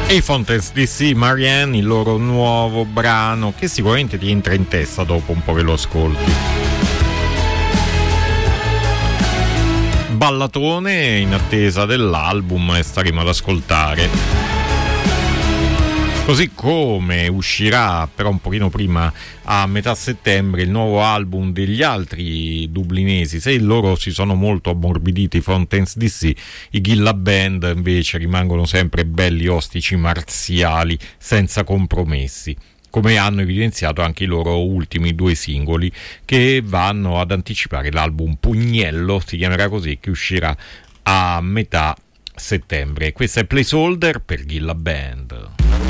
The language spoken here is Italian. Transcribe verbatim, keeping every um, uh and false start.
E i Fountains D C, Marianne, il loro nuovo brano che sicuramente ti entra in testa dopo un po' che lo ascolti. Ballatone in attesa dell'album e staremo ad ascoltare. Così come uscirà però un pochino prima, a metà settembre, il nuovo album degli altri dublinesi. Se loro si sono molto ammorbiditi, i Fountains D C, i Gilla Band invece rimangono sempre belli ostici marziali, senza compromessi, come hanno evidenziato anche i loro ultimi due singoli, che vanno ad anticipare l'album Pugnello, si chiamerà così, che uscirà a metà settembre. Questo è Placeholder per Gilla Band.